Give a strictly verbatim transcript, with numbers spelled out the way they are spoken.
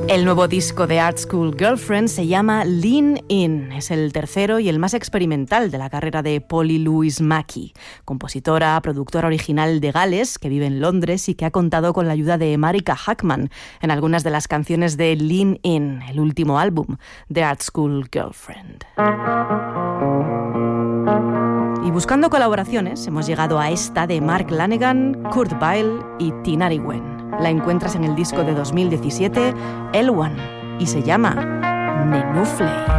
El nuevo disco de Art School Girlfriend se llama Lean In. Es el tercero y el más experimental de la carrera de Polly Louise Mackey, compositora, productora original de Gales, que vive en Londres y que ha contado con la ayuda de Marika Hackman en algunas de las canciones de Lean In, el último álbum de Art School Girlfriend. Y buscando colaboraciones, hemos llegado a esta de Mark Lanegan, Kurt Weill y Tinari Wen. La encuentras en el disco de dos mil diecisiete, El One, y se llama Nenuflei.